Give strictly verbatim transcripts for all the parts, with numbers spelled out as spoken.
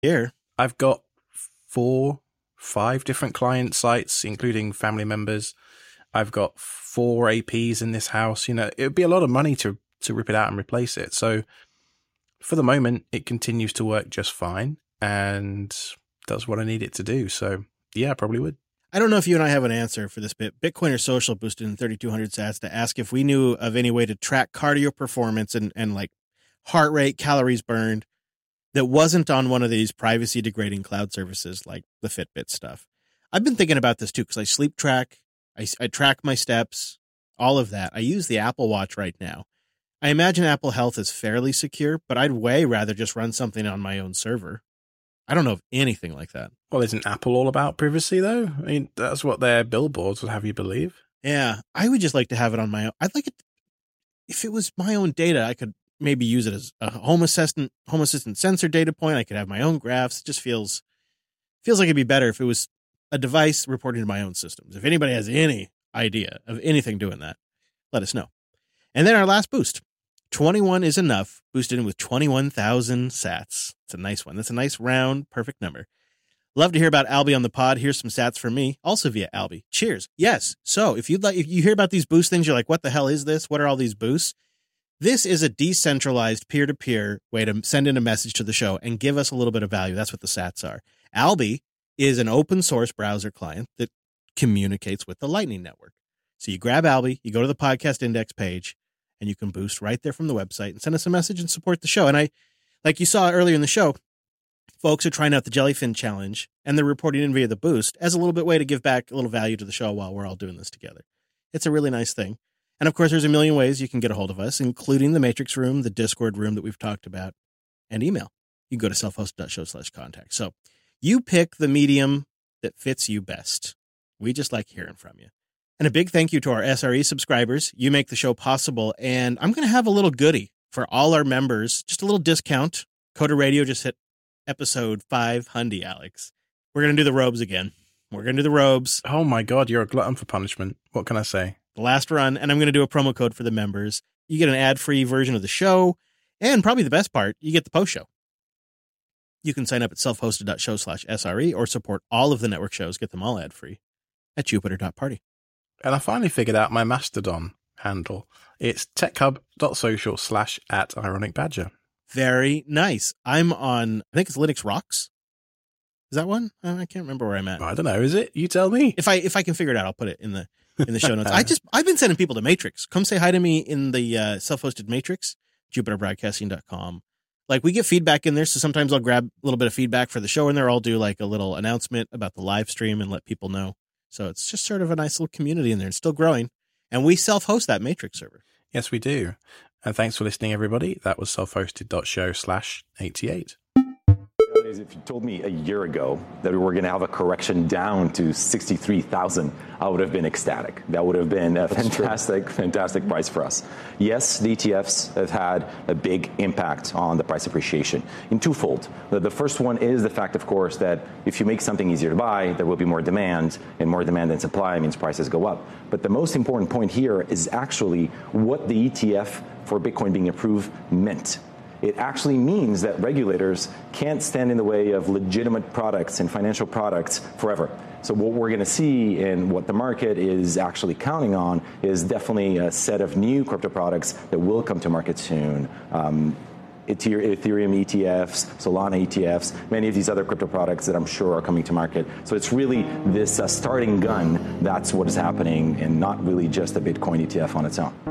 Here. I've got four, five different client sites, including family members. I've got four A Ps in this house. You know, it would be a lot of money to, to rip it out and replace it. So for the moment, it continues to work just fine and does what I need it to do. So yeah, I probably would. I don't know if you and I have an answer for this bit. Bitcoiner Social boosted in thirty-two hundred sats to ask if we knew of any way to track cardio performance and, and like heart rate, calories burned that wasn't on one of these privacy degrading cloud services like the Fitbit stuff. I've been thinking about this too because I sleep track, I, I track my steps, all of that. I use the Apple Watch right now. I imagine Apple Health is fairly secure, but I'd way rather just run something on my own server. I don't know of anything like that. Well, isn't Apple all about privacy, though? I mean, that's what their billboards would have you believe. Yeah, I would just like to have it on my own. I'd like it, if it was my own data, I could maybe use it as a Home Assistant, Home Assistant sensor data point. I could have my own graphs. It just feels, feels like it'd be better if it was a device reporting to my own systems. If anybody has any idea of anything doing that, let us know. And then our last boost. twenty-one is enough, boosted in with twenty-one thousand sats. It's a nice one. That's a nice round, perfect number. Love to hear about Alby on the pod. Here's some sats from me, also via Alby. Cheers. Yes. So if you'd like, if you hear about these boost things, you're like, what the hell is this? What are all these boosts? This is a decentralized peer-to-peer way to send in a message to the show and give us a little bit of value. That's what the sats are. Alby is an open source browser client that communicates with the Lightning Network. So you grab Alby, you go to the podcast index page, and you can boost right there from the website and send us a message and support the show. And I, like you saw earlier in the show, folks are trying out the Jellyfin Challenge, and they're reporting in via the boost as a little bit way to give back a little value to the show while we're all doing this together. It's a really nice thing. And of course, there's a million ways you can get a hold of us, including the Matrix room, the Discord room that we've talked about, and email. You can go to selfhosted.show slash contact. So you pick the medium that fits you best. We just like hearing from you. And a big thank you to our S R E subscribers. You make the show possible. And I'm going to have a little goodie for all our members, just a little discount. Coda Radio just hit episode five hundred, Alex. We're going to do the robes again. We're going to do the robes. Oh my God, you're a glutton for punishment. What can I say? The last run. And I'm going to do a promo code for the members. You get an ad-free version of the show. And probably the best part, you get the post show. You can sign up at selfhosted.show slash SRE or support all of the network shows. Get them all ad-free at jupiter.party. And I finally figured out my Mastodon handle. It's techhub.social slash at Ironic Badger. Very nice. I'm on, I think it's Linux Rocks. Is that one? I can't remember where I'm at. I don't know. Is it? You tell me. If I if I can figure it out, I'll put it in the in the show notes. I just I've been sending people to Matrix. Come say hi to me in the uh, self-hosted Matrix, jupiter broadcasting dot com. Like, we get feedback in there, so sometimes I'll grab a little bit of feedback for the show in there. I'll do like a little announcement about the live stream and let people know. So it's just sort of a nice little community in there. It's still growing. And we self-host that Matrix server. Yes, we do. And thanks for listening, everybody. That was self-hosted.show slash 88. If you told me a year ago that we were going to have a correction down to sixty-three thousand, I would have been ecstatic. That would have been a That's fantastic, true. fantastic price for us. Yes, the E T Fs have had a big impact on the price appreciation in twofold. The, the first one is the fact, of course, that if you make something easier to buy, there will be more demand, and more demand than supply means prices go up. But the most important point here is actually what the E T F for Bitcoin being approved meant. It actually means that regulators can't stand in the way of legitimate products and financial products forever. So what we're going to see and what the market is actually counting on is definitely a set of new crypto products that will come to market soon. Um, Ethereum E T Fs, Solana E T Fs, many of these other crypto products that I'm sure are coming to market. So it's really this uh, starting gun, that's what is happening, and not really just a Bitcoin E T F on its own.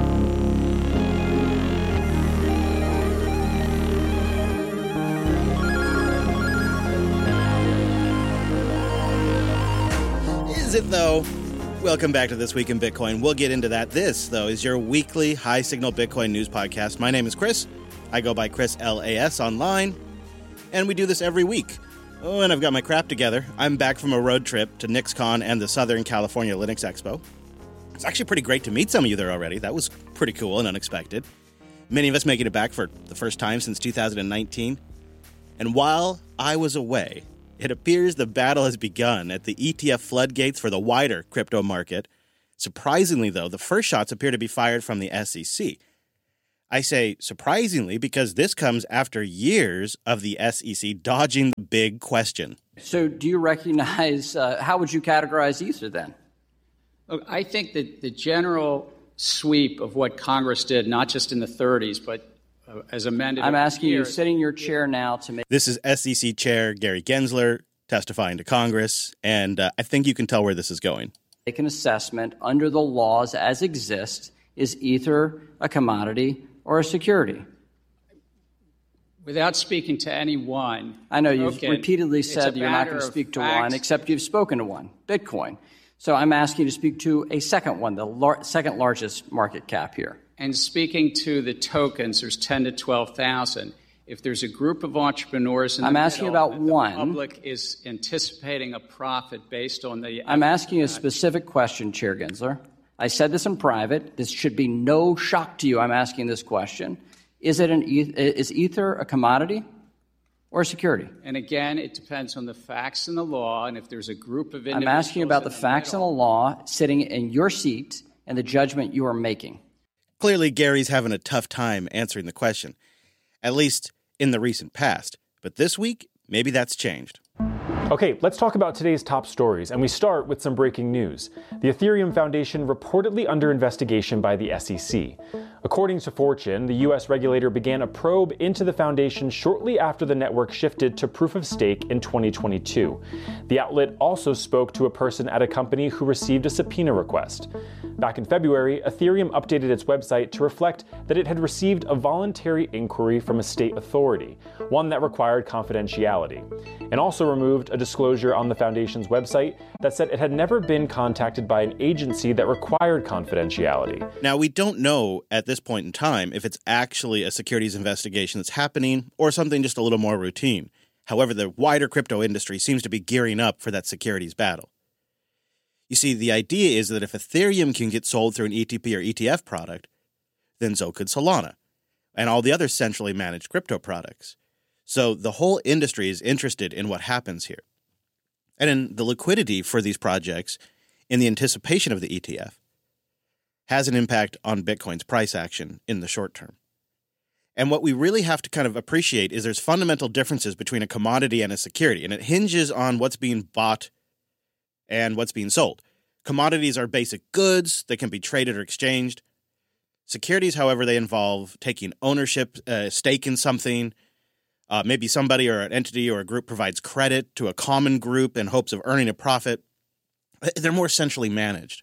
It though. Welcome back to This Week in Bitcoin. We'll get into that. This, though, is your weekly high signal Bitcoin news podcast. My name is Chris. I go by Chris L A S online, and we do this every week. Oh, and I've got my crap together. I'm back from a road trip to NixCon and the Southern California Linux Expo. It's actually pretty great to meet some of you there already. That was pretty cool and unexpected. Many of us making it back for the first time since two thousand nineteen. And while I was away, it appears the battle has begun at the E T F floodgates for the wider crypto market. Surprisingly, though, the first shots appear to be fired from the S E C. I say surprisingly because this comes after years of the S E C dodging the big question. So do you recognize, uh, how would you categorize Ether then? Look, I think that the general sweep of what Congress did, not just in the thirties, but uh, as amended. I'm asking here, you, sitting in your chair now to make. This is S E C Chair Gary Gensler testifying to Congress, and uh, I think you can tell where this is going. Make an assessment under the laws as exist. Is Ether a commodity or a security? Without speaking to any one. I know you've token, repeatedly said you're not going to speak to one, except you've spoken to one, Bitcoin. So I'm asking you to speak to a second one, the lar- second largest market cap here. And speaking to the tokens, there's ten to twelve thousand. If there's a group of entrepreneurs in the I'm asking middle, about the one. public is anticipating a profit based on the. I'm asking you a specific question, Chair Gensler. I said this in private. This should be no shock to you. I'm asking this question. Is it an is Ether a commodity or a security? And again, it depends on the facts and the law. And if there's a group of individuals. I'm asking you about the, the facts middle. and the law sitting in your seat and the judgment you are making. Clearly, Gary's having a tough time answering the question, at least in the recent past. But this week, maybe that's changed. Okay, let's talk about today's top stories, and we start with some breaking news. The Ethereum Foundation reportedly under investigation by the S E C. According to Fortune, the U S regulator began a probe into the foundation shortly after the network shifted to proof of stake in twenty twenty-two. The outlet also spoke to a person at a company who received a subpoena request. Back in February, Ethereum updated its website to reflect that it had received a voluntary inquiry from a state authority, one that required confidentiality, and also removed a disclosure on the foundation's website that said it had never been contacted by an agency that required confidentiality. Now, we don't know at this point in time if it's actually a securities investigation that's happening or something just a little more routine. However, the wider crypto industry seems to be gearing up for that securities battle. You see, the idea is that if Ethereum can get sold through an E T P or E T F product, then so could Solana and all the other centrally managed crypto products. So the whole industry is interested in what happens here. And in the liquidity for these projects in the anticipation of the E T F has an impact on Bitcoin's price action in the short term. And what we really have to kind of appreciate is there's fundamental differences between a commodity and a security, and it hinges on what's being bought and what's being sold. Commodities are basic goods that can be traded or exchanged. Securities, however, they involve taking ownership, uh, stake in something. Uh, maybe somebody or an entity or a group provides credit to a common group in hopes of earning a profit. They're more centrally managed.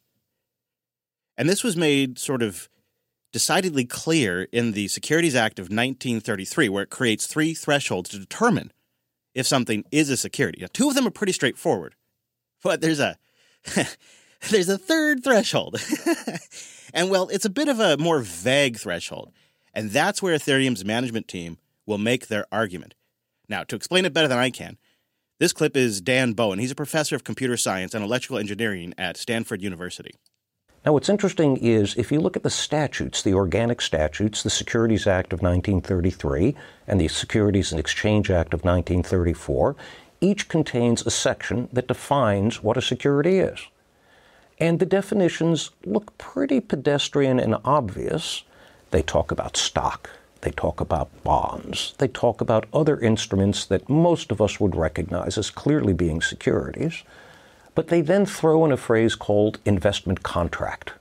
And this was made sort of decidedly clear in the Securities Act of nineteen thirty-three, where it creates three thresholds to determine if something is a security. Now, two of them are pretty straightforward, but there's a there's a third threshold. And, well, it's a bit of a more vague threshold. And that's where Ethereum's management team will make their argument. Now, to explain it better than I can, this clip is Dan Bowen. He's a professor of computer science and electrical engineering at Stanford University. Now, what's interesting is if you look at the statutes, the organic statutes, the Securities Act of nineteen thirty-three and the Securities and Exchange Act of nineteen thirty-four, each contains a section that defines what a security is. And the definitions look pretty pedestrian and obvious. They talk about stock. They talk about bonds. They talk about other instruments that most of us would recognize as clearly being securities. But they then throw in a phrase called investment contract.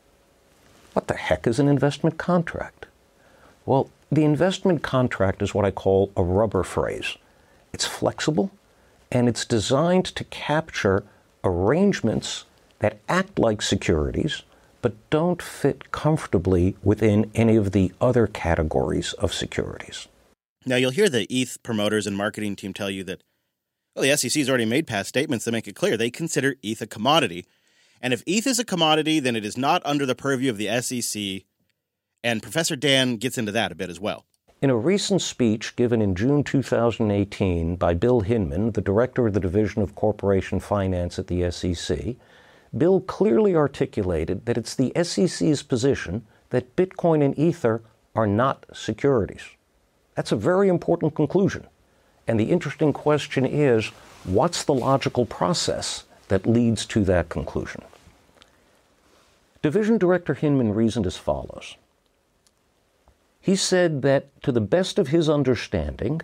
What the heck is an investment contract? Well, the investment contract is what I call a rubber phrase. It's flexible, and it's designed to capture arrangements that act like securities, but don't fit comfortably within any of the other categories of securities. Now, you'll hear the E T H promoters and marketing team tell you that, well, the S E C has already made past statements that make it clear they consider E T H a commodity. And if E T H is a commodity, then it is not under the purview of the S E C. And Professor Dan gets into that a bit as well. In a recent speech given in June two thousand eighteen by Bill Hinman, the director of the Division of Corporation Finance at the S E C, Bill clearly articulated that it's the S E C's position that Bitcoin and Ether are not securities. That's a very important conclusion. And the interesting question is, what's the logical process that leads to that conclusion? Division Director Hinman reasoned as follows. He said that, to the best of his understanding,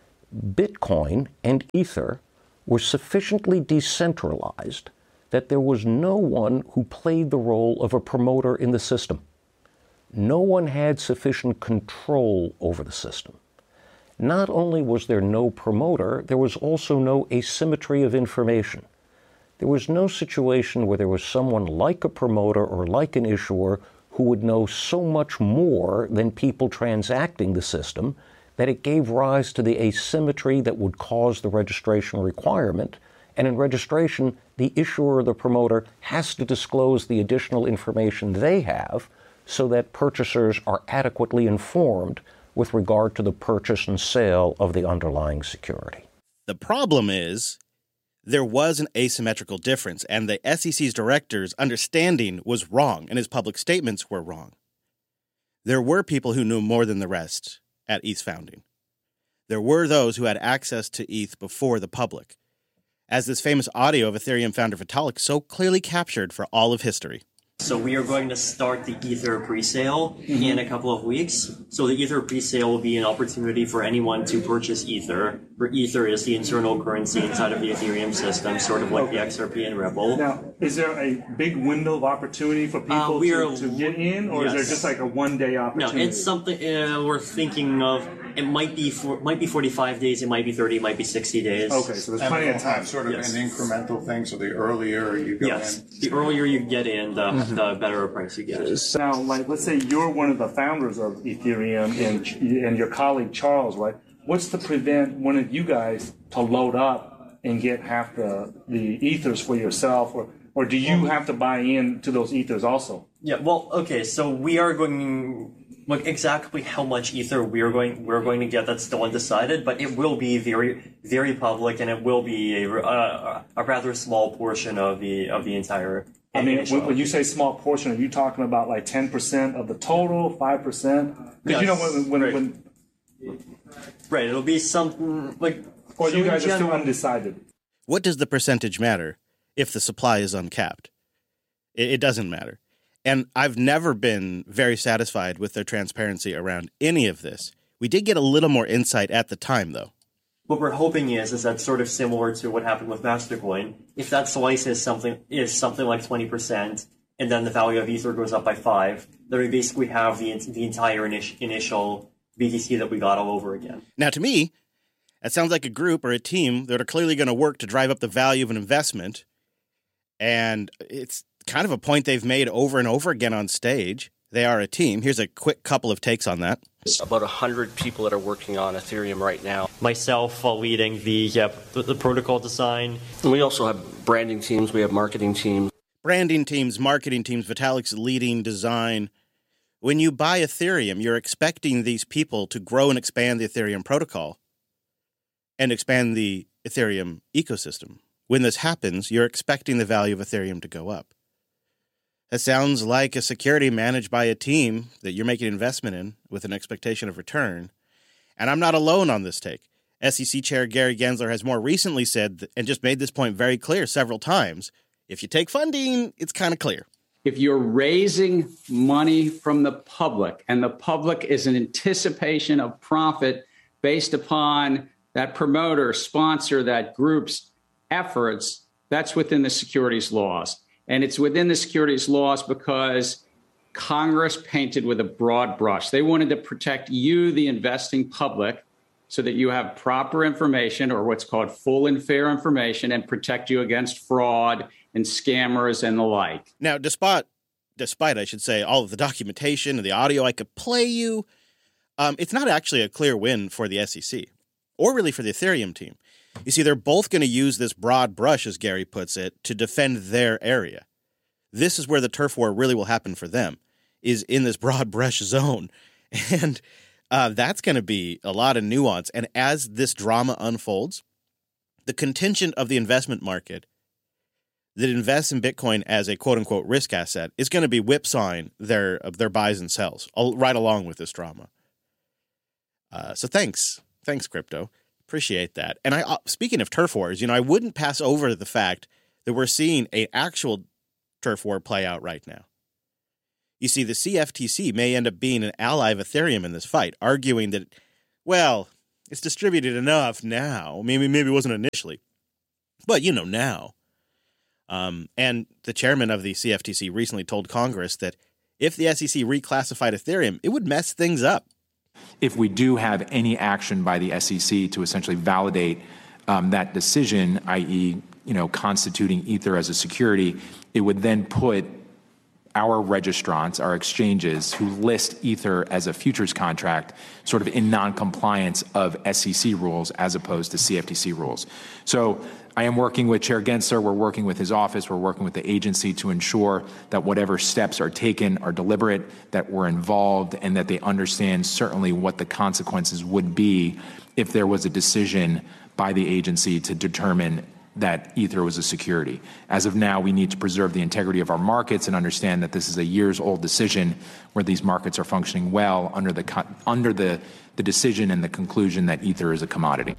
Bitcoin and Ether were sufficiently decentralized that there was no one who played the role of a promoter in the system. No one had sufficient control over the system. Not only was there no promoter, there was also no asymmetry of information. There was no situation where there was someone like a promoter or like an issuer who would know so much more than people transacting the system that it gave rise to the asymmetry that would cause the registration requirement. And in registration, the issuer or the promoter has to disclose the additional information they have so that purchasers are adequately informed with regard to the purchase and sale of the underlying security. The problem is there was an asymmetrical difference, and the S E C's director's understanding was wrong, and his public statements were wrong. There were people who knew more than the rest at E T H's founding. There were those who had access to E T H before the public, as this famous audio of Ethereum founder Vitalik so clearly captured for all of history. So we are going to start the Ether pre-sale mm-hmm. in a couple of weeks. So the Ether pre-sale will be an opportunity for anyone to purchase Ether, where Ether is the internal currency inside of the Ethereum system, sort of like okay. the X R P and Ripple. Now, is there a big window of opportunity for people uh, we are, to, to get in, or yes. is there just like a one-day opportunity? No, it's something uh, we're thinking of. It might be for, might be forty-five days, it might be thirty, it might be sixty days. Okay, so there's plenty of time. Sort of yes. an incremental thing, so the earlier you go yes. in. The earlier you get in, the, mm-hmm. the better a price you get. Now, like, let's say you're one of the founders of Ethereum and, and your colleague Charles, right? What's to prevent one of you guys to load up and get half the, the Ethers for yourself, or, or do you have to buy in to those Ethers also? Yeah, well, okay, so we are going... Like exactly how much Ether we're going we're going to get, that's still undecided, but it will be very very public, and it will be a, uh, a rather small portion of the of the entire. I mean, when, when you say small portion, are you talking about like ten percent of the total, five percent? Because yes. you know when when, right. when right, it'll be something like. Or so you guys general, are still undecided. What does the percentage matter if the supply is uncapped? It, it doesn't matter. And I've never been very satisfied with their transparency around any of this. We did get a little more insight at the time, though. What we're hoping is, is that sort of similar to what happened with Mastercoin. If that slice is something is something like twenty percent, and then the value of Ether goes up by five, then we basically have the the entire init- initial B T C that we got all over again. Now, to me, that sounds like a group or a team that are clearly going to work to drive up the value of an investment, and it's kind of a point they've made over and over again on stage. They are a team. Here's a quick couple of takes on that. About one hundred people that are working on Ethereum right now. Myself uh, leading the, yeah, the the protocol design. And we also have branding teams. We have marketing teams. Branding teams, marketing teams, Vitalik's leading design. When you buy Ethereum, you're expecting these people to grow and expand the Ethereum protocol and expand the Ethereum ecosystem. When this happens, you're expecting the value of Ethereum to go up. That sounds like a security managed by a team that you're making an investment in with an expectation of return. And I'm not alone on this take. S E C Chair Gary Gensler has more recently said, and just made this point very clear several times, if you take funding, it's kind of clear. If you're raising money from the public, and the public is an anticipation of profit based upon that promoter, sponsor, that group's efforts, that's within the securities laws. And it's within the securities laws because Congress painted with a broad brush. They wanted to protect you, the investing public, so that you have proper information, or what's called full and fair information, and protect you against fraud and scammers and the like. Now, despite, despite I should say, all of the documentation and the audio I could play you, um, it's not actually a clear win for the S E C, or really for the Ethereum team. You see, they're both going to use this broad brush, as Gary puts it, to defend their area. This is where the turf war really will happen for them, is in this broad brush zone. And uh, that's going to be a lot of nuance. And as this drama unfolds, the contingent of the investment market that invests in Bitcoin as a quote-unquote risk asset is going to be whipsawing their, their buys and sells right along with this drama. Uh, so thanks. Thanks, crypto. Appreciate that. And I, uh, speaking of turf wars, you know, I wouldn't pass over the fact that we're seeing an actual turf war play out right now. You see, the C F T C may end up being an ally of Ethereum in this fight, arguing that, well, it's distributed enough now. Maybe maybe it wasn't initially, but you know now. Um, and the chairman of the C F T C recently told Congress that if the S E C reclassified Ethereum, it would mess things up. If we do have any action by the S E C to essentially validate um, that decision, that is, you know, constituting Ether as a security, it would then put our registrants, our exchanges who list Ether as a futures contract sort of in non-compliance of S E C rules as opposed to C F T C rules. So I am working with Chair Gensler. We're working with his office. We're working with the agency to ensure that whatever steps are taken are deliberate, that we're involved, and that they understand certainly what the consequences would be if there was a decision by the agency to determine that Ether was a security. As of now, we need to preserve the integrity of our markets and understand that this is a years-old decision where these markets are functioning well under the under the, the decision and the conclusion that Ether is a commodity.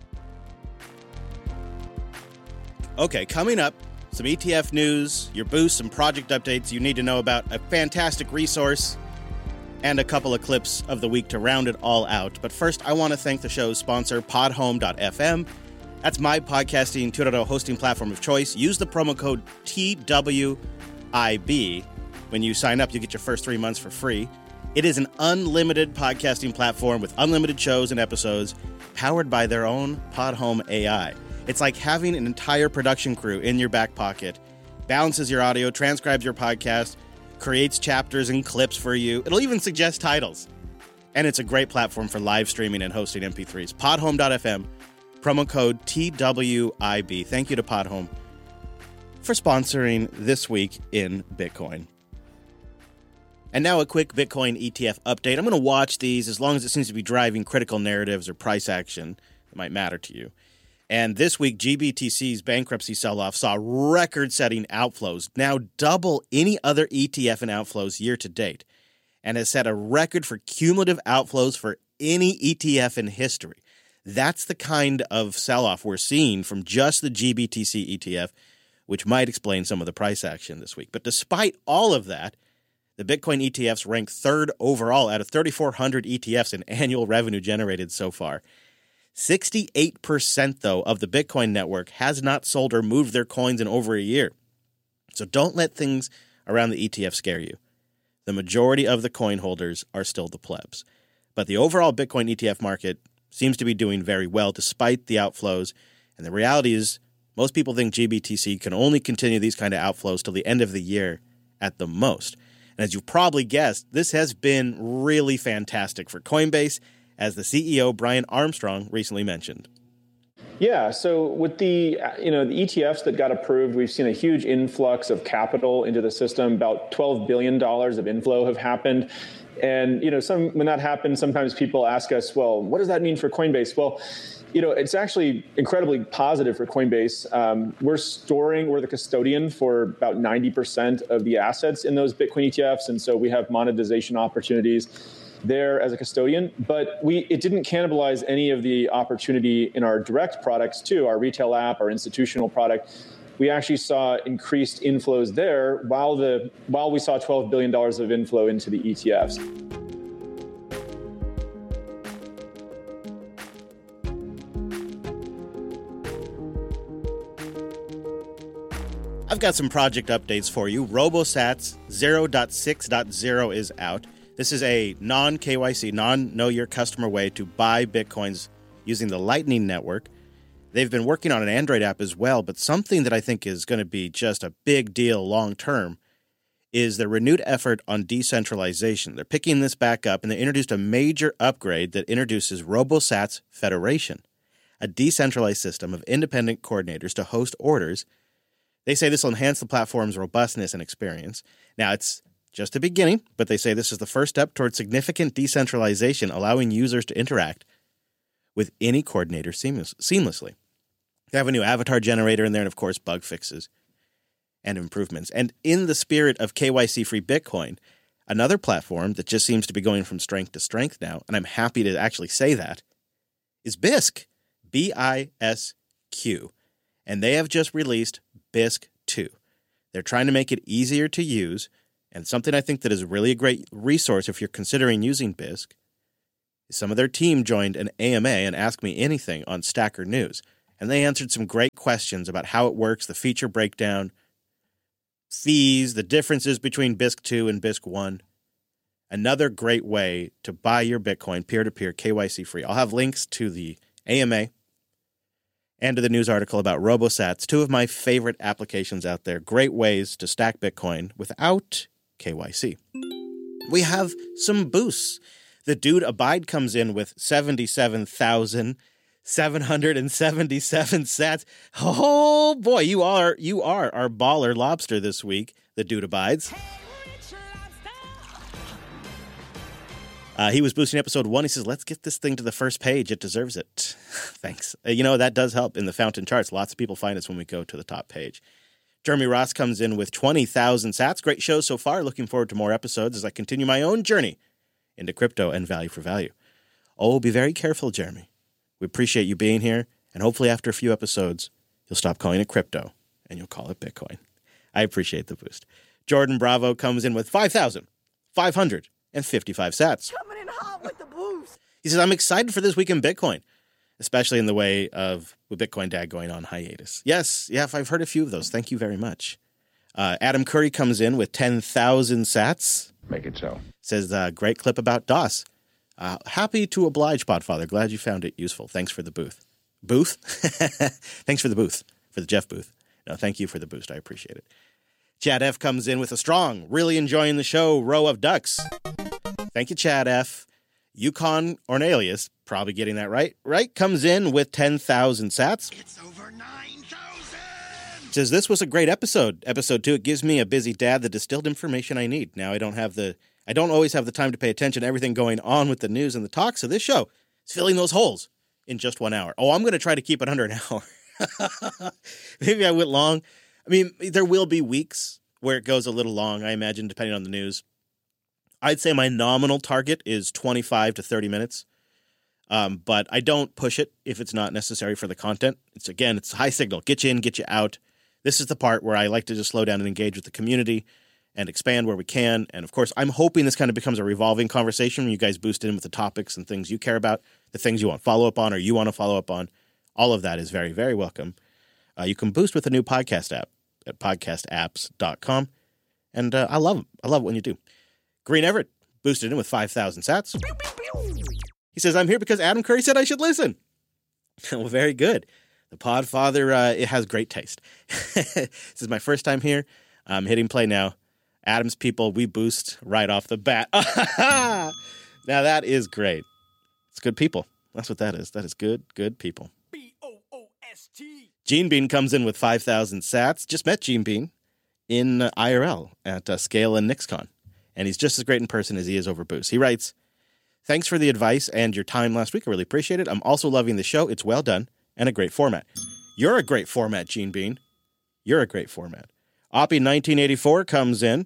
Okay, coming up, some E T F news, your boosts, some project updates you need to know about, a fantastic resource, and a couple of clips of the week to round it all out. But first, I want to thank the show's sponsor, podhome dot f m. That's my podcasting two point oh hosting platform of choice. Use the promo code T W I B. When you sign up, you get your first three months for free. It is an unlimited podcasting platform with unlimited shows and episodes powered by their own Podhome A I. It's like having an entire production crew in your back pocket, balances your audio, transcribes your podcast, creates chapters and clips for you. It'll even suggest titles. And it's a great platform for live streaming and hosting M P threes. podhome dot f m. Promo code T W I B. Thank you to Podhome for sponsoring This Week in Bitcoin. And now a quick Bitcoin E T F update. I'm going to watch these as long as it seems to be driving critical narratives or price action that might matter to you. And this week, G B T C's bankruptcy sell-off saw record-setting outflows, now double any other E T F in outflows year to date, and has set a record for cumulative outflows for any E T F in history. That's the kind of sell-off we're seeing from just the G B T C E T F, which might explain some of the price action this week. But despite all of that, the Bitcoin E T Fs rank third overall out of thirty-four hundred E T Fs in annual revenue generated so far. sixty-eight percent, though, of the Bitcoin network has not sold or moved their coins in over a year. So don't let things around the E T F scare you. The majority of the coin holders are still the plebs. But the overall Bitcoin E T F market seems to be doing very well despite the outflows. And the reality is most people think G B T C can only continue these kind of outflows till the end of the year at the most. And as you've probably guessed, this has been really fantastic for Coinbase, as the C E O, Brian Armstrong, recently mentioned. Yeah, so with the you know the E T Fs that got approved, we've seen a huge influx of capital into the system. About twelve billion dollars of inflow have happened. And, you know, some when that happens, sometimes people ask us, well, what does that mean for Coinbase? Well, you know, it's actually incredibly positive for Coinbase. Um, we're storing, we're the custodian for about ninety percent of the assets in those Bitcoin E T Fs. And so we have monetization opportunities there as a custodian. But we it didn't cannibalize any of the opportunity in our direct products, too, our retail app, our institutional product. We actually saw increased inflows there while the while we saw twelve billion dollars of inflow into the E T Fs. I've got some project updates for you. RoboSats zero point six point zero is out. This is a non-K Y C, non-know your customer way to buy Bitcoins using the Lightning Network. They've been working on an Android app as well, but something that I think is going to be just a big deal long-term is the renewed effort on decentralization. They're picking this back up, and they introduced a major upgrade that introduces RoboSats Federation, a decentralized system of independent coordinators to host orders. They say this will enhance the platform's robustness and experience. Now, it's just the beginning, but they say this is the first step towards significant decentralization, allowing users to interact with any coordinator seamless, seamlessly. They have a new avatar generator in there and, of course, bug fixes and improvements. And in the spirit of K Y C-free Bitcoin, another platform that just seems to be going from strength to strength now, and I'm happy to actually say that, is Bisq, B I S Q. And they have just released Bisq two. They're trying to make it easier to use And something I think that is really a great resource if you're considering using Bisq is some of their team joined an A M A and Ask Me Anything on Stacker News. And they answered some great questions about how it works, the feature breakdown, fees, the differences between Bisq two and Bisq one. Another great way to buy your Bitcoin peer-to-peer K Y C free. I'll have links to the A M A and to the news article about RoboSats, two of my favorite applications out there. Great ways to stack Bitcoin without K Y C. We have some boosts. The dude Abide comes in with seventy-seven thousand seven hundred seventy-seven sats. Oh boy, you are you are our baller lobster this week. The dude Abides. Uh, he was boosting episode one. He says, let's get this thing to the first page. It deserves it. Thanks. Uh, you know, that does help in the fountain charts. Lots of people find us when we go to the top page. Jeremy Ross comes in with twenty thousand sats. Great show so far. Looking forward to more episodes as I continue my own journey into crypto and value for value. Oh, be very careful, Jeremy. We appreciate you being here. And hopefully after a few episodes, you'll stop calling it crypto and you'll call it Bitcoin. I appreciate the boost. Jordan Bravo comes in with five thousand five hundred fifty-five sats. Coming in hot with the boost. He says, I'm excited for this week in Bitcoin, especially in the way of with Bitcoin Dad going on hiatus. Yes, yeah, I've heard a few of those. Thank you very much. Uh, Adam Curry comes in with ten thousand sats. Make it so. Says, uh, great clip about DOS. Uh, happy to oblige, Podfather. Glad you found it useful. Thanks for the booth. Booth? Thanks for the booth, for the Jeff booth. No, thank you for the boost. I appreciate it. Chad F comes in with a strong, really enjoying the show, row of ducks. Thank you, Chad F. Yukon Ornelius, probably getting that right, right, comes in with ten thousand sats. It's over nine thousand. Says, this was a great episode. Episode two, it gives me a busy dad the distilled information I need. Now I don't have the, I don't always have the time to pay attention to everything going on with the news and the talk, so this show is filling those holes in just one hour. Oh, I'm going to try to keep it under an hour. Maybe I went long. I mean, there will be weeks where it goes a little long, I imagine, depending on the news. I'd say my nominal target is twenty-five to thirty minutes, um, but I don't push it if it's not necessary for the content. It's, again, it's high signal. Get you in, get you out. This is the part where I like to just slow down and engage with the community and expand where we can. And, of course, I'm hoping this kind of becomes a revolving conversation when you guys boost in with the topics and things you care about, the things you want follow-up on or you want to follow up on. All of that is very, very welcome. Uh, you can boost with a new podcast app at podcast apps dot com. And uh, I love it. I love it when you do. Green Everett boosted in with five thousand sats. He says, I'm here because Adam Curry said I should listen. Well, very good. The Podfather, uh, it has great taste. This is my first time here. I'm hitting play now. Adam's people, we boost right off the bat. Now that is great. It's good people. That's what that is. That is good, good people. B O O S T. Gene Bean comes in with five thousand sats. Just met Gene Bean in uh, I R L at uh, Scale and NixCon. And he's just as great in person as he is over Boost. He writes, thanks for the advice and your time last week. I really appreciate it. I'm also loving the show. It's well done and a great format. You're a great format, Gene Bean. You're a great format. Oppie nineteen eighty-four comes in.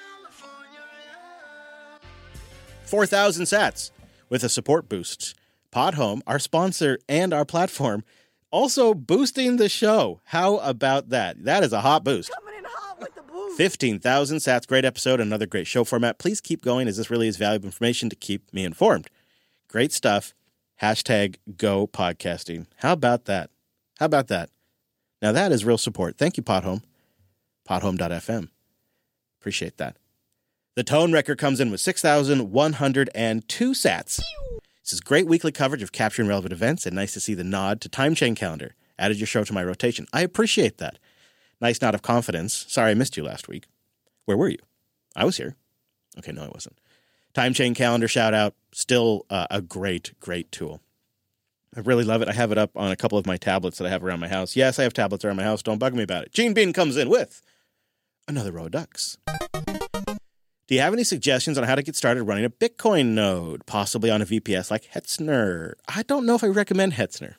four thousand sats with a support boost. Podhome, our sponsor and our platform, also boosting the show. How about that? That is a hot boost. Coming in hot with the boost. fifteen thousand sats. Great episode. Another great show format. Please keep going as this really is valuable information to keep me informed. Great stuff. Hashtag go podcasting. How about that? How about that? Now that is real support. Thank you, Podhome. Podhome dot f m. Appreciate that. The Tone Wrecker comes in with six thousand one hundred two sats. This is great weekly coverage of capturing relevant events and nice to see the nod to Time Chain Calendar. Added your show to my rotation. I appreciate that. Nice nod of confidence. Sorry I missed you last week. Where were you? I was here. Okay, no, I wasn't. Time Chain Calendar shout out. Still uh, a great, great tool. I really love it. I have it up on a couple of my tablets that I have around my house. Yes, I have tablets around my house. Don't bug me about it. Gene Bean comes in with another row of ducks. Do you have any suggestions on how to get started running a Bitcoin node, possibly on a V P S like Hetzner? I don't know if I recommend Hetzner.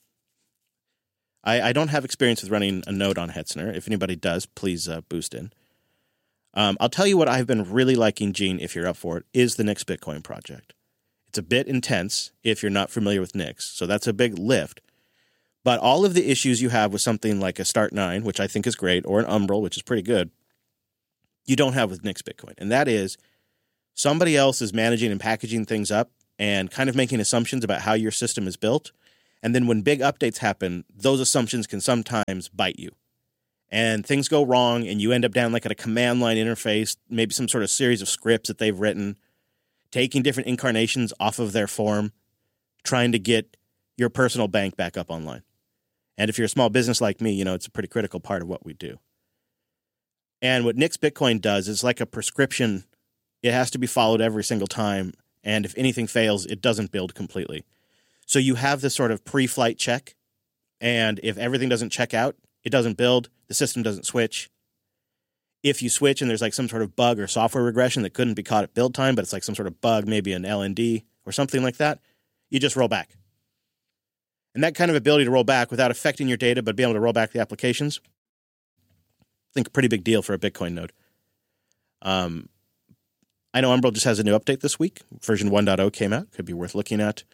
I, I don't have experience with running a node on Hetzner. If anybody does, please uh, boost in. Um, I'll tell you what I've been really liking, Gene, if you're up for it, is the Nix Bitcoin project. It's a bit intense if you're not familiar with Nix, so that's a big lift. But all of the issues you have with something like a Start nine, which I think is great, or an Umbrel, which is pretty good, you don't have with Nix Bitcoin. And that is somebody else is managing and packaging things up and kind of making assumptions about how your system is built. And then when big updates happen, those assumptions can sometimes bite you. And things go wrong, and you end up down like at a command line interface, maybe some sort of series of scripts that they've written, taking different incarnations off of their form, trying to get your personal bank back up online. And if you're a small business like me, you know, it's a pretty critical part of what we do. And what Nix Bitcoin does is like a prescription. It has to be followed every single time. And if anything fails, it doesn't build completely. So you have this sort of pre-flight check. And if everything doesn't check out, it doesn't build, the system doesn't switch. If you switch and there's like some sort of bug or software regression that couldn't be caught at build time, but it's like some sort of bug, maybe an L N D or something like that, you just roll back. And that kind of ability to roll back without affecting your data, but be able to roll back the applications, I think a pretty big deal for a Bitcoin node. Um, I know Umbrel just has a new update this week. Version one point oh came out. Could be worth looking at.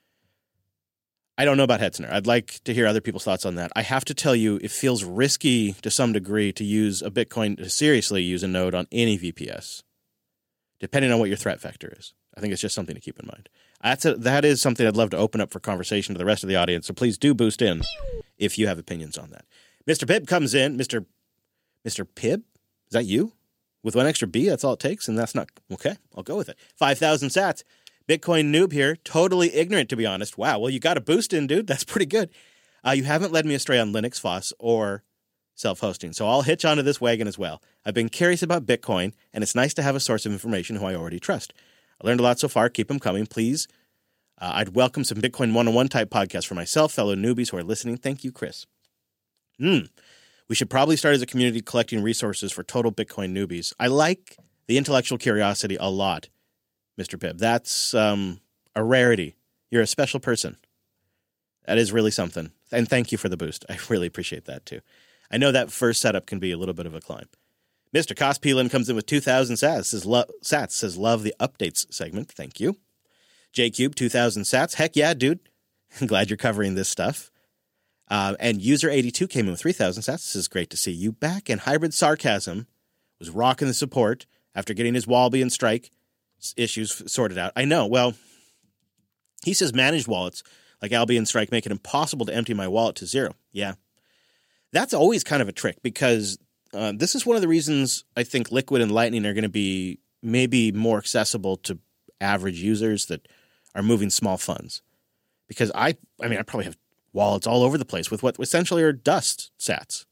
I don't know about Hetzner. I'd like to hear other people's thoughts on that. I have to tell you, it feels risky to some degree to use a Bitcoin, to seriously use a node on any V P S, depending on what your threat factor is. I think it's just something to keep in mind. That's a, that is something I'd love to open up for conversation to the rest of the audience, so please do boost in if you have opinions on that. Mister Pibb comes in. Mister Mister Pibb? Is that you? With one extra B, that's all it takes, and that's not... Okay, I'll go with it. five thousand sats. Bitcoin noob here, totally ignorant, to be honest. Wow, well, you got a boost in, dude. That's pretty good. Uh, you haven't led me astray on Linux, F O S, or self-hosting, so I'll hitch onto this wagon as well. I've been curious about Bitcoin, and it's nice to have a source of information who I already trust. I learned a lot so far. Keep them coming, please. Uh, I'd welcome some Bitcoin one oh one type podcasts for myself, fellow newbies who are listening. Thank you, Chris. Hmm. We should probably start as a community collecting resources for total Bitcoin newbies. I like the intellectual curiosity a lot, Mister Pibb. That's um, a rarity. You're a special person. That is really something. And thank you for the boost. I really appreciate that, too. I know that first setup can be a little bit of a climb. Mister Cospelin comes in with two thousand sats. Says, lo- sats. Says, love the updates segment. Thank you. J-Cube, two thousand sats. Heck yeah, dude. I'm glad you're covering this stuff. Uh, and User eighty-two came in with three thousand sats. This is great to see you back. And Hybrid Sarcasm was rocking the support after getting his Walby and Strike issues sorted out. I know. Well, he says managed wallets like Albi and Strike make it impossible to empty my wallet to zero. Yeah. That's always kind of a trick because uh, this is one of the reasons I think Liquid and Lightning are going to be maybe more accessible to average users that are moving small funds. Because I, I mean, I probably have wallets all over the place with what essentially are dust sats.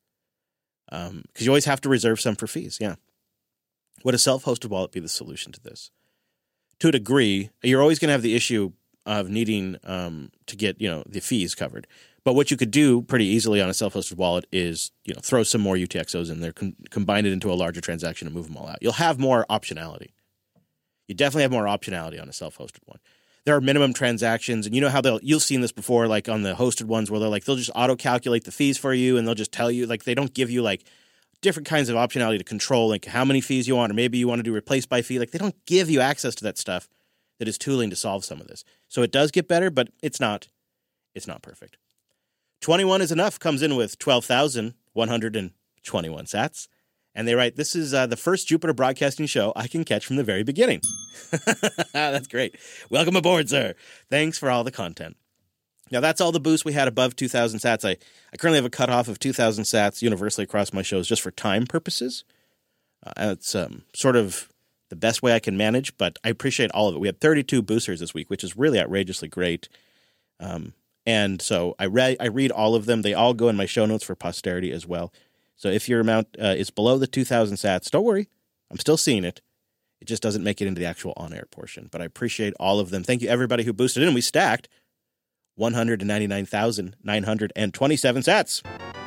Um, because you always have to reserve some for fees. Yeah. Would a self-hosted wallet be the solution to this? To a degree, you're always going to have the issue of needing um, to get, you know, the fees covered. But what you could do pretty easily on a self-hosted wallet is, you know, throw some more U T X Os in there, com- combine it into a larger transaction and move them all out. You'll have more optionality. You definitely have more optionality on a self-hosted one. There are minimum transactions, and you know how they'll, you've seen this before, like on the hosted ones where they're like, they'll just auto-calculate the fees for you, and they'll just tell you, like, they don't give you, like, different kinds of optionality to control, like how many fees you want, or maybe you want to do replace by fee. Like, they don't give you access to that stuff that is tooling to solve some of this. So it does get better, but it's not, it's not perfect. twenty-one is enough comes in with twelve thousand one hundred twenty-one sats. And they write, this is uh, the first Jupiter Broadcasting show I can catch from the very beginning. That's great. Welcome aboard, sir. Thanks for all the content. Now, that's all the boosts we had above two thousand sats. I, I currently have a cutoff of two thousand sats universally across my shows just for time purposes. Uh, it's um, sort of the best way I can manage, but I appreciate all of it. We had thirty-two boosters this week, which is really outrageously great. Um, and so I, re- I read all of them. They all go in my show notes for posterity as well. So if your amount uh, is below the two thousand sats, don't worry. I'm still seeing it. It just doesn't make it into the actual on-air portion. But I appreciate all of them. Thank you, everybody who boosted in. We stacked one hundred ninety-nine thousand nine hundred twenty-seven sats.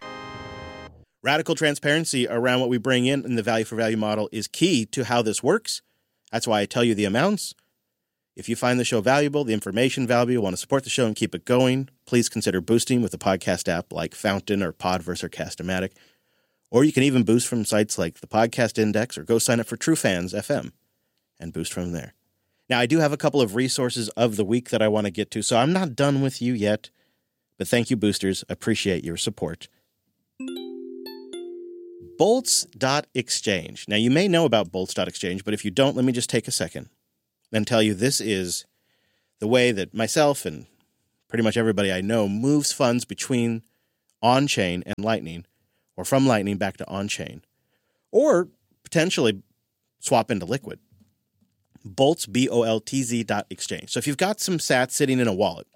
Radical transparency around what we bring in in the value for value model is key to how this works. That's why I tell you the amounts. If you find the show valuable, the information valuable, want to support the show and keep it going, please consider boosting with a podcast app like Fountain or Podverse or Cast-O-Matic. Or you can even boost from sites like the Podcast Index or go sign up for True Fans F M and boost from there. Now, I do have a couple of resources of the week that I want to get to, so I'm not done with you yet. But thank you, boosters. Appreciate your support. Bolts.exchange. Now, you may know about Bolts.exchange, but if you don't, let me just take a second and tell you this is the way that myself and pretty much everybody I know moves funds between on-chain and Lightning, or from Lightning back to on-chain, or potentially swap into Liquid. Boltz, B O L T Z dot exchange. So if you've got some sats sitting in a wallet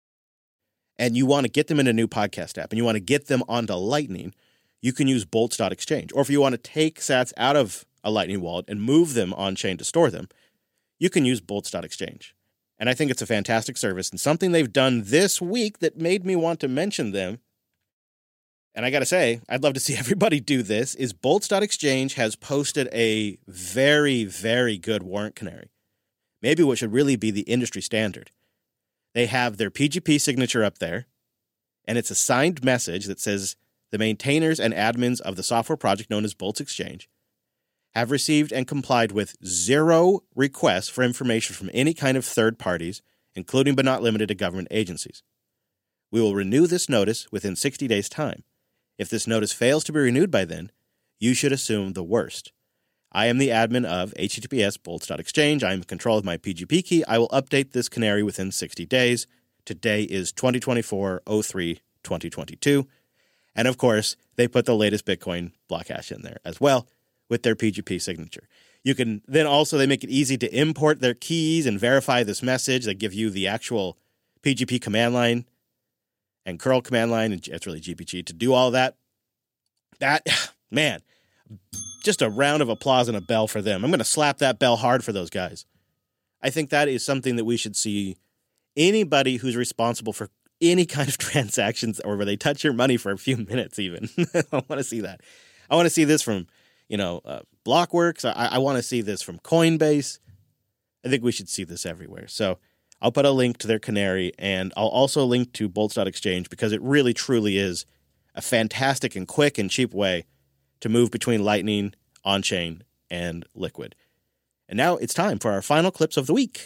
and you want to get them in a new podcast app and you want to get them onto Lightning, you can use Boltz.exchange. Or if you want to take sats out of a Lightning wallet and move them on-chain to store them, you can use Boltz.exchange. And I think it's a fantastic service and something they've done this week that made me want to mention them. And I got to say, I'd love to see everybody do this, is Boltz.exchange has posted a very, very good warrant canary. Maybe what should really be the industry standard. They have their P G P signature up there, and it's a signed message that says, the maintainers and admins of the software project known as Boltz Exchange have received and complied with zero requests for information from any kind of third parties, including but not limited to government agencies. We will renew this notice within sixty days' time. If this notice fails to be renewed by then, you should assume the worst. I am the admin of H T T P S Boltz.exchange. I am in control of my P G P key. I will update this canary within sixty days. Today is twenty twenty-four oh three twenty twenty-two. And of course, they put the latest Bitcoin block hash in there as well with their P G P signature. You can then also, they make it easy to import their keys and verify this message. They give you the actual P G P command line and curl command line, and it's really G P G to do all that. That, man, just a round of applause and a bell for them. I'm going to slap that bell hard for those guys. I think that is something that we should see anybody who's responsible for any kind of transactions or where they touch your money for a few minutes even. I want to see that. I want to see this from, you know, uh, Blockworks. I, I want to see this from Coinbase. I think we should see this everywhere. So I'll put a link to their canary, and I'll also link to Boltz.exchange because it really, truly is a fantastic and quick and cheap way to move between Lightning, on-chain, and Liquid. And now it's time for our final clips of the week.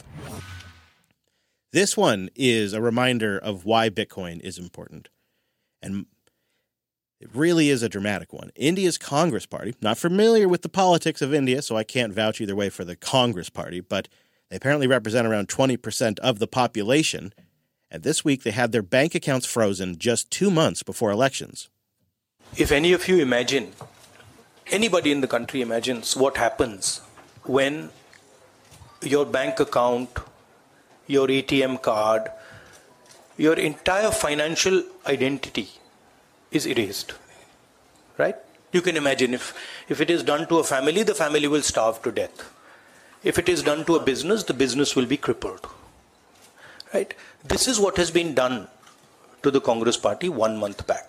This one is a reminder of why Bitcoin is important. And it really is a dramatic one. India's Congress Party, not familiar with the politics of India, so I can't vouch either way for the Congress Party, but they apparently represent around twenty percent of the population. And this week they had their bank accounts frozen just two months before elections. If any of you imagine, anybody in the country imagines what happens when your bank account, your A T M card, your entire financial identity is erased, right? You can imagine if, if it is done to a family, the family will starve to death. If it is done to a business, the business will be crippled, right? This is what has been done to the Congress Party one month back.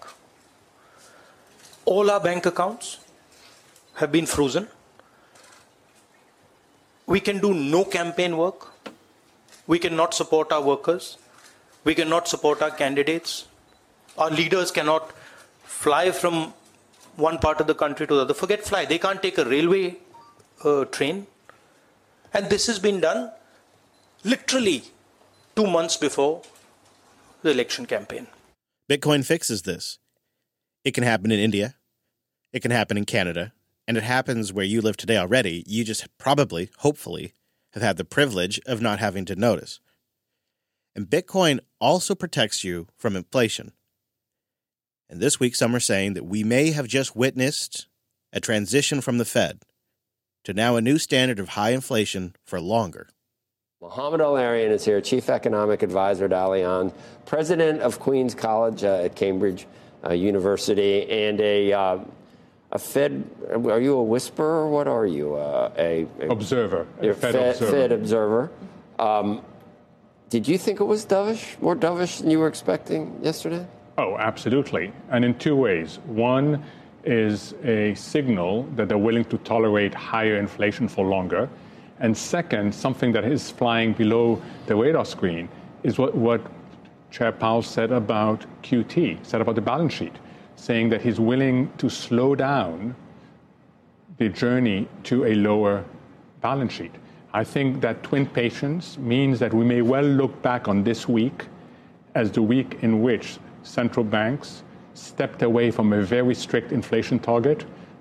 All our bank accounts have been frozen. We can do no campaign work. We cannot support our workers. We cannot support our candidates. Our leaders cannot fly from one part of the country to the other. Forget fly. They can't take a railway uh, train. And this has been done literally two months before the election campaign. Bitcoin fixes this. It can happen in India. It can happen in Canada. And it happens where you live today already. You just probably, hopefully, have had the privilege of not having to notice. And Bitcoin also protects you from inflation. And this week, some are saying that we may have just witnessed a transition from the Fed to now a new standard of high inflation for longer. Mohamed El-Arian is here, Chief Economic Advisor to Allianz, President of Queen's College uh, at Cambridge uh, University, and a uh, a Fed. Are you a whisperer? What are you? Uh, a, a observer. You're a Fed, Fed observer. Fed observer. Um, did you think it was dovish, more dovish than you were expecting yesterday? Oh, absolutely. And in two ways. One is a signal that they're willing to tolerate higher inflation for longer. And second, something that is flying below the radar screen is what, what Chair Powell said about Q T, said about the balance sheet, saying that he's willing to slow down the journey to a lower balance sheet. I think that twin patience means that we may well look back on this week as the week in which central banks stepped away from a very strict inflation target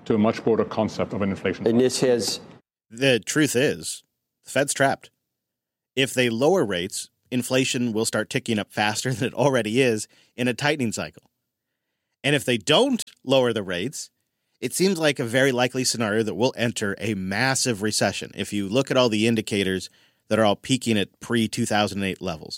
to a much broader concept of an inflation. And this has... The truth is, the Fed's trapped. If they lower rates, inflation will start ticking up faster than it already is in a tightening cycle. And if they don't lower the rates, it seems like a very likely scenario that we'll enter a massive recession if you look at all the indicators that are all peaking at pre two thousand eight levels.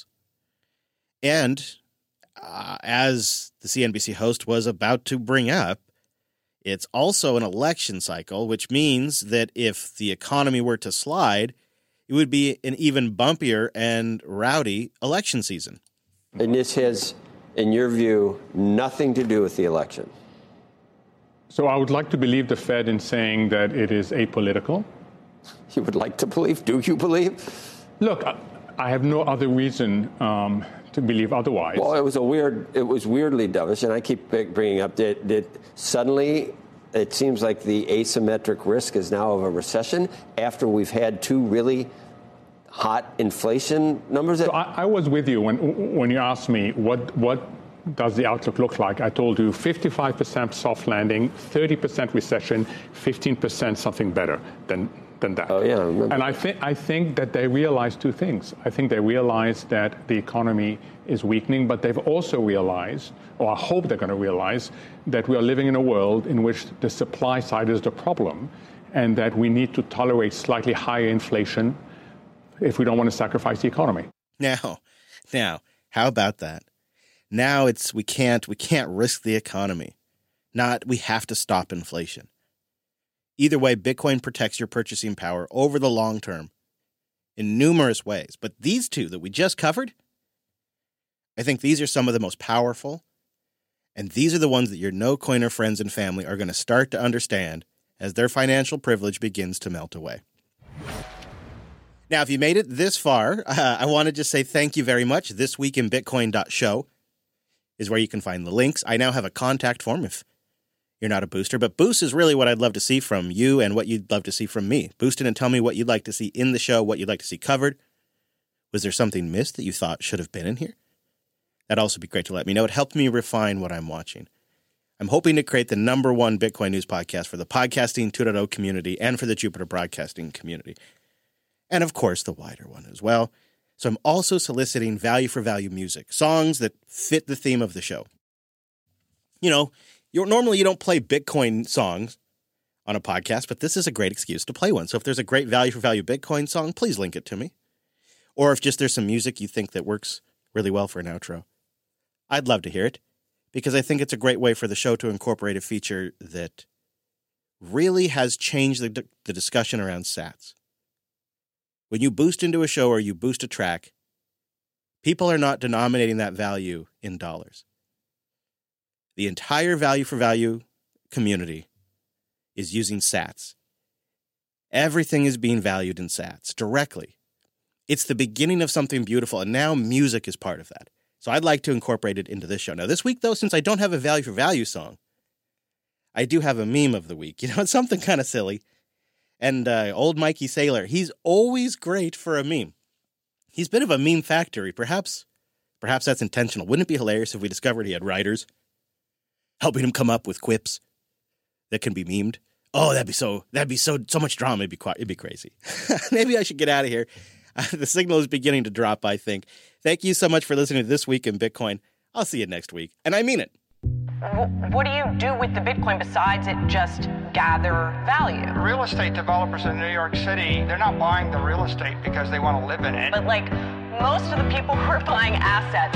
And uh, as the C N B C host was about to bring up, it's also an election cycle, which means that if the economy were to slide, it would be an even bumpier and rowdy election season. And this has, in your view, nothing to do with the election. So I would like to believe the Fed in saying that it is apolitical. You would like to believe? Do you believe? Look, I, I have no other reason um, to believe otherwise. Well, it was a weird, it was weirdly dovish, and I keep bringing up that, that suddenly it seems like the asymmetric risk is now of a recession after we've had two really hot inflation numbers. So I, I was with you when when you asked me what what does the outlook look like. I told you fifty-five percent soft landing, thirty percent recession, fifteen percent something better than than that. Oh yeah, I remember. And I think I think that they realize two things. I think they realize that the economy is weakening, but they've also realized, or I hope they're going to realize, that we are living in a world in which the supply side is the problem, and that we need to tolerate slightly higher inflation if we don't want to sacrifice the economy. Now, now, how about that? Now it's we can't we can't risk the economy. Not we have to stop inflation. Either way, Bitcoin protects your purchasing power over the long term in numerous ways. But these two that we just covered, I think these are some of the most powerful, and these are the ones that your no-coiner friends and family are going to start to understand as their financial privilege begins to melt away. Now, if you made it this far, uh, I want to just say thank you very much. This Week in Bitcoin dot show is where you can find the links. I now have a contact form if you're not a booster, but boost is really what I'd love to see from you and what you'd love to see from me. Boost in and tell me what you'd like to see in the show, what you'd like to see covered. Was there something missed that you thought should have been in here? That'd also be great to let me know. It helped me refine what I'm watching. I'm hoping to create the number one Bitcoin news podcast for the Podcasting two point oh community and for the Jupiter Broadcasting community. And, of course, the wider one as well. So I'm also soliciting value-for-value music, songs that fit the theme of the show. You know, you're, normally you don't play Bitcoin songs on a podcast, but this is a great excuse to play one. So if there's a great value-for-value Bitcoin song, please link it to me. Or if just there's some music you think that works really well for an outro, I'd love to hear it, because I think it's a great way for the show to incorporate a feature that really has changed the, the discussion around sats. When you boost into a show or you boost a track, people are not denominating that value in dollars. The entire value for value community is using sats. Everything is being valued in sats directly. It's the beginning of something beautiful, and now music is part of that. So I'd like to incorporate it into this show. Now, this week, though, since I don't have a value for value song, I do have a meme of the week. You know, it's something kind of silly. And uh, old Mikey Saylor, he's always great for a meme. He's a bit of a meme factory. Perhaps, perhaps that's intentional. Wouldn't it be hilarious if we discovered he had writers helping him come up with quips that can be memed? Oh, that'd be so. That'd be so so much drama. It'd be quite, it'd be crazy. Maybe I should get out of here. Uh, the signal is beginning to drop, I think. Thank you so much for listening to This Week in Bitcoin. I'll see you next week, and I mean it. What do you do with the Bitcoin besides it just gather value? Real estate developers in New York City, they're not buying the real estate because they want to live in it. But like most of the people who are buying assets